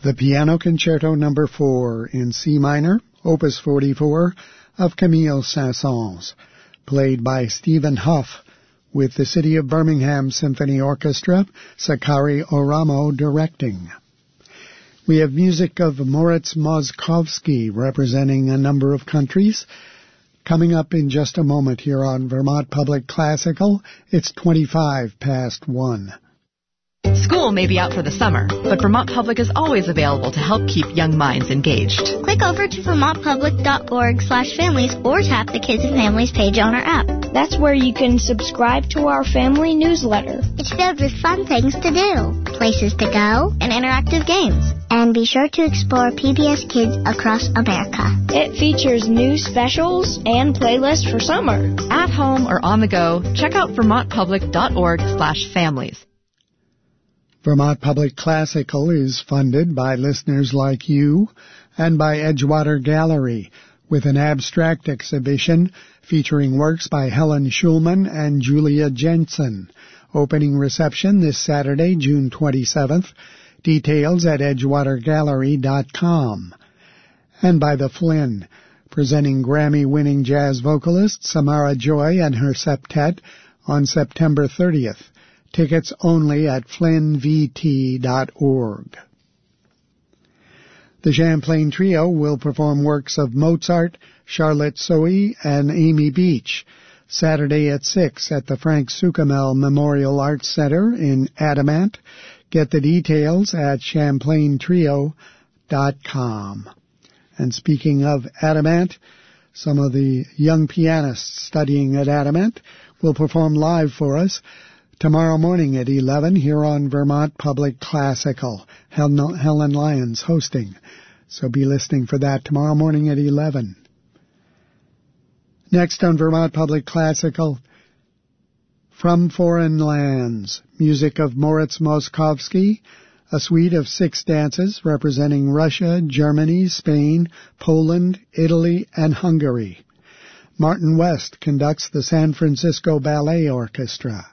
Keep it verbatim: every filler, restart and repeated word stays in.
The Piano Concerto Number four in C minor, Opus forty-four, of Camille Saint-Saëns, played by Stephen Huff, with the City of Birmingham Symphony Orchestra, Sakari Oramo directing. We have music of Moritz Moszkowski, representing a number of countries. Coming up in just a moment here on Vermont Public Classical, it's twenty-five past one. School may be out for the summer, but Vermont Public is always available to help keep young minds engaged. Click over to vermontpublic.org slash families or tap the Kids and Families page on our app. That's where you can subscribe to our family newsletter. It's filled with fun things to do, places to go, and interactive games. And be sure to explore P B S Kids across America. It features new specials and playlists for summer. At home or on the go, check out vermontpublic.org slash families. Vermont Public Classical is funded by listeners like you and by Edgewater Gallery, with an abstract exhibition featuring works by Helen Schulman and Julia Jensen. Opening reception this Saturday, June twenty-seventh. Details at edgewater gallery dot com. And by the Flynn, presenting Grammy-winning jazz vocalist Samara Joy and her septet on September thirtieth. Tickets only at flynn v t dot org. The Champlain Trio will perform works of Mozart, Charlotte Sohi, and Amy Beach Saturday at six at the Frank Sukamel Memorial Arts Center in Adamant. Get the details at champlain trio dot com. And speaking of Adamant, some of the young pianists studying at Adamant will perform live for us tomorrow morning at eleven here on Vermont Public Classical. Helen Lyons hosting, so be listening for that tomorrow morning at eleven. Next on Vermont Public Classical, From Foreign Lands, music of Moritz Moszkowski, a suite of six dances representing Russia, Germany, Spain, Poland, Italy, and Hungary. Martin West conducts the San Francisco Ballet Orchestra.